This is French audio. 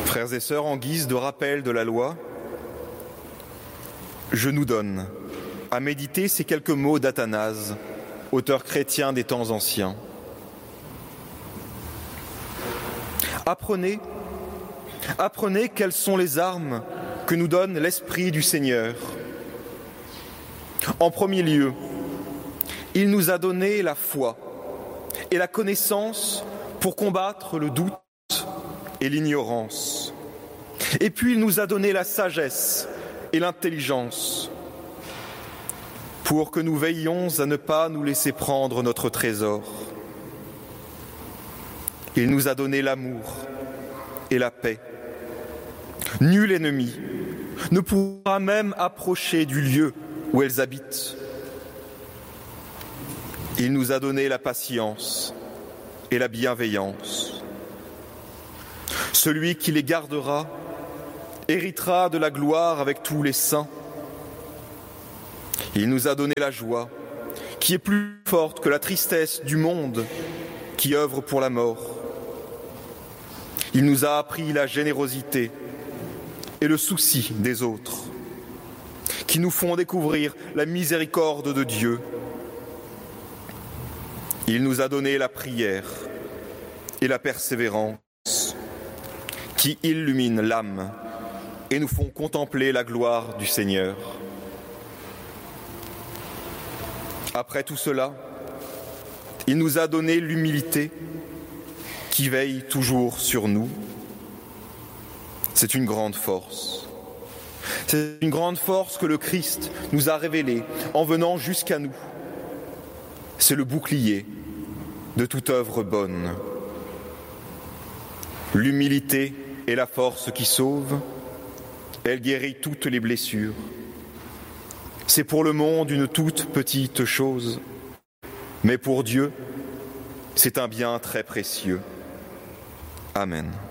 Frères et sœurs, en guise de rappel de la loi, je nous donne à méditer ces quelques mots d'Athanase, auteur chrétien des temps anciens. Apprenez quelles sont les armes que nous donne l'Esprit du Seigneur. En premier lieu, il nous a donné la foi et la connaissance pour combattre le doute et l'ignorance. Et puis il nous a donné la sagesse et l'intelligence pour que nous veillions à ne pas nous laisser prendre notre trésor. Il nous a donné l'amour et la paix. Nul ennemi ne pourra même approcher du lieu où elles habitent. Il nous a donné la patience et la bienveillance. Celui qui les gardera héritera de la gloire avec tous les saints. Il nous a donné la joie, qui est plus forte que la tristesse du monde qui œuvre pour la mort. Il nous a appris la générosité et le souci des autres, qui nous font découvrir la miséricorde de Dieu. Il nous a donné la prière et la persévérance, qui illuminent l'âme et nous font contempler la gloire du Seigneur. Après tout cela, il nous a donné l'humilité qui veille toujours sur nous. C'est une grande force. C'est une grande force que le Christ nous a révélée en venant jusqu'à nous. C'est le bouclier de toute œuvre bonne. L'humilité est la force qui sauve. Elle guérit toutes les blessures. C'est pour le monde une toute petite chose, mais pour Dieu, c'est un bien très précieux. Amen.